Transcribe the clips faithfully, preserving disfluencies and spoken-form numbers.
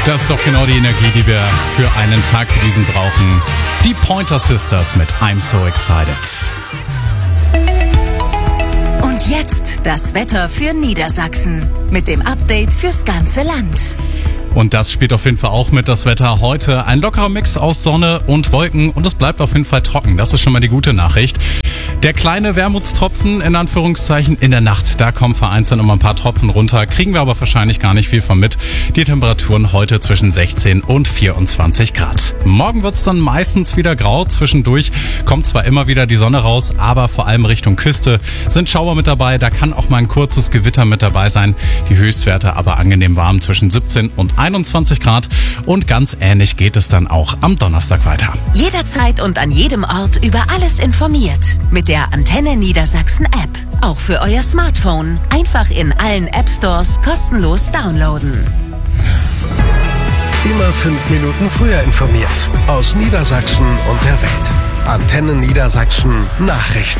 Das ist doch genau die Energie, die wir für einen Tag wie diesen brauchen. Die Pointer Sisters mit I'm So Excited. Und jetzt das Wetter für Niedersachsen mit dem Update fürs ganze Land. Und das spielt auf jeden Fall auch mit, das Wetter heute. Ein lockerer Mix aus Sonne und Wolken und es bleibt auf jeden Fall trocken. Das ist schon mal die gute Nachricht. Der kleine Wermutstropfen, in Anführungszeichen, in der Nacht. Da kommen vereinzelt noch mal ein paar Tropfen runter. Kriegen wir aber wahrscheinlich gar nicht viel von mit. Die Temperaturen heute zwischen sechzehn und vierundzwanzig Grad. Morgen wird's dann meistens wieder grau. Zwischendurch kommt zwar immer wieder die Sonne raus, aber vor allem Richtung Küste sind Schauer mit dabei. Da kann auch mal ein kurzes Gewitter mit dabei sein. Die Höchstwerte aber angenehm warm zwischen siebzehn und einundzwanzig Grad. Und ganz ähnlich geht es dann auch am Donnerstag weiter. Jederzeit und an jedem Ort über alles informiert. Mit der Antenne Niedersachsen App. Auch für euer Smartphone. Einfach in allen App Stores kostenlos downloaden. Immer fünf Minuten früher informiert. Aus Niedersachsen und der Welt. Antenne Niedersachsen Nachrichten.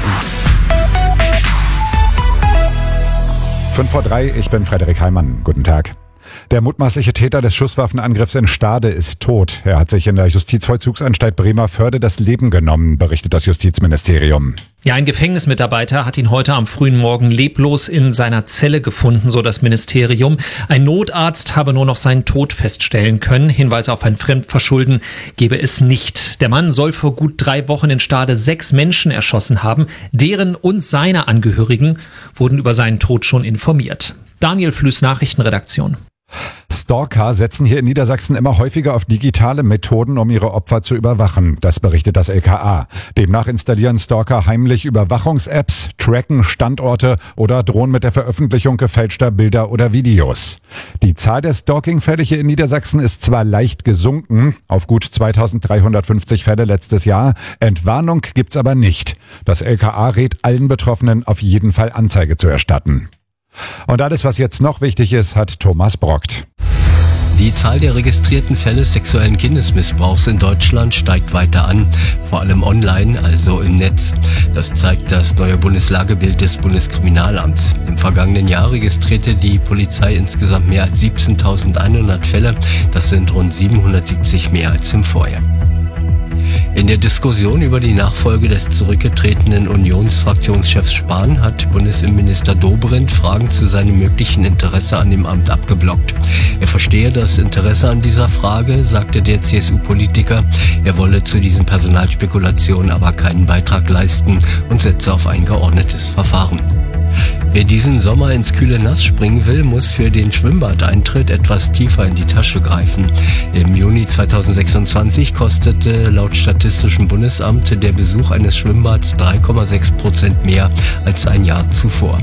fünf vor drei, ich bin Frederik Heimann. Guten Tag. Der mutmaßliche Täter des Schusswaffenangriffs in Stade ist tot. Er hat sich in der Justizvollzugsanstalt Bremervörde das Leben genommen, berichtet das Justizministerium. Ja, ein Gefängnismitarbeiter hat ihn heute am frühen Morgen leblos in seiner Zelle gefunden, so das Ministerium. Ein Notarzt habe nur noch seinen Tod feststellen können. Hinweise auf ein Fremdverschulden gebe es nicht. Der Mann soll vor gut drei Wochen in Stade sechs Menschen erschossen haben. Deren und seine Angehörigen wurden über seinen Tod schon informiert. Daniel Flüß, Nachrichtenredaktion. Stalker setzen hier in Niedersachsen immer häufiger auf digitale Methoden, um ihre Opfer zu überwachen. Das berichtet das L K A. Demnach installieren Stalker heimlich Überwachungs-Apps, tracken Standorte oder drohen mit der Veröffentlichung gefälschter Bilder oder Videos. Die Zahl der Stalking-Fälle hier in Niedersachsen ist zwar leicht gesunken, auf gut zweitausenddreihundertfünfzig Fälle letztes Jahr. Entwarnung gibt's aber nicht. Das L K A rät allen Betroffenen, auf jeden Fall Anzeige zu erstatten. Und alles, was jetzt noch wichtig ist, hat Thomas Brockt. Die Zahl der registrierten Fälle sexuellen Kindesmissbrauchs in Deutschland steigt weiter an, vor allem online, also im Netz. Das zeigt das neue Bundeslagebild des Bundeskriminalamts. Im vergangenen Jahr registrierte die Polizei insgesamt mehr als siebzehntausendeinhundert Fälle. Das sind rund siebenhundertsiebzig mehr als im Vorjahr. In der Diskussion über die Nachfolge des zurückgetretenen Unionsfraktionschefs Spahn hat Bundesinnenminister Dobrindt Fragen zu seinem möglichen Interesse an dem Amt abgeblockt. Er verstehe das Interesse an dieser Frage, sagte der C S U-Politiker. Er wolle zu diesen Personalspekulationen aber keinen Beitrag leisten und setze auf ein geordnetes Verfahren. Wer diesen Sommer ins kühle Nass springen will, muss für den Schwimmbadeintritt etwas tiefer in die Tasche greifen. Im Juni zweitausendsechsundzwanzig kostete laut Statistischem Bundesamt der Besuch eines Schwimmbads drei Komma sechs Prozent mehr als ein Jahr zuvor.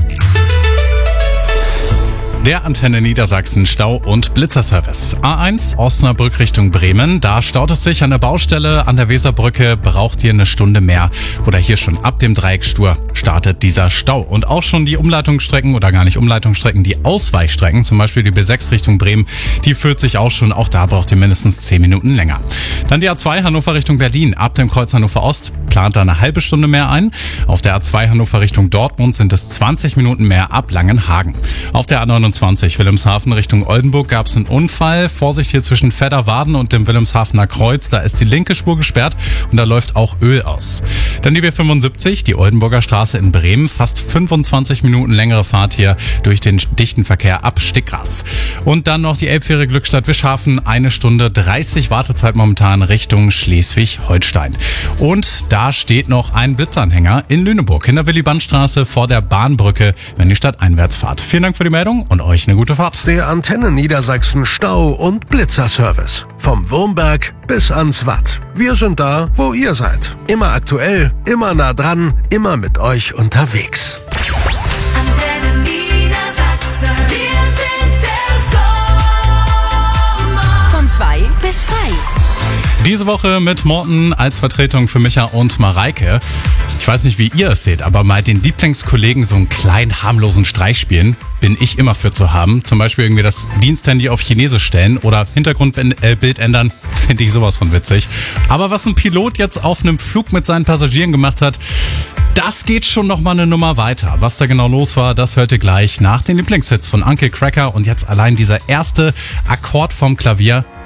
Der Antenne Niedersachsen Stau- und Blitzerservice. A eins Osnabrück Richtung Bremen. Da staut es sich an der Baustelle an der Weserbrücke. Braucht ihr eine Stunde mehr. Oder hier schon ab dem Dreieckstur startet dieser Stau. Und auch schon die Umleitungsstrecken oder gar nicht Umleitungsstrecken, die Ausweichstrecken, zum Beispiel die B sechs Richtung Bremen, die führt sich auch schon. Auch da braucht ihr mindestens zehn Minuten länger. Dann die A zwei Hannover Richtung Berlin. Ab dem Kreuz Hannover Ost plant da eine halbe Stunde mehr ein. Auf der A zwei Hannover Richtung Dortmund sind es zwanzig Minuten mehr ab Langenhagen. Auf der A neunundzwanzig Wilhelmshaven Richtung Oldenburg gab es einen Unfall. Vorsicht hier zwischen Fedderwarden und dem Wilhelmshavener Kreuz. Da ist die linke Spur gesperrt und da läuft auch Öl aus. Dann die B fünfundsiebzig, die Oldenburger Straße in Bremen. Fast fünfundzwanzig Minuten längere Fahrt hier durch den dichten Verkehr ab Stickgras. Und dann noch die Elbfähre Glückstadt-Wischhafen. Eine Stunde dreißig Wartezeit momentan Richtung Schleswig-Holstein. Und da steht noch ein Blitzanhänger in Lüneburg in der Willy-Brandt-Straße vor der Bahnbrücke, wenn die Stadt einwärts fahrt. Vielen Dank für die Meldung und euch eine gute Fahrt. Der Antenne Niedersachsen Stau- und Blitzerservice. Vom Wurmberg bis ans Watt. Wir sind da, wo ihr seid. Immer aktuell, immer nah dran, immer mit euch unterwegs. Antenne Niedersachsen. Wir sind der Sommer. Von zwei bis frei. Diese Woche mit Morten als Vertretung für Micha und Mareike. Ich weiß nicht, wie ihr es seht, aber mal den Lieblingskollegen so einen kleinen, harmlosen Streich spielen, bin ich immer für zu haben. Zum Beispiel irgendwie das Diensthandy auf Chinesisch stellen oder Hintergrundbild ändern, finde ich sowas von witzig. Aber was ein Pilot jetzt auf einem Flug mit seinen Passagieren gemacht hat, das geht schon noch mal eine Nummer weiter. Was da genau los war, das hört ihr gleich nach den Lieblingshits von Uncle Cracker. Und jetzt allein dieser erste Akkord vom Klavier,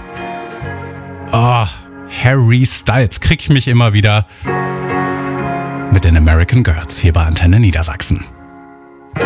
Oh, Harry Styles, krieg ich mich immer wieder mit den American Girls hier bei Antenne Niedersachsen.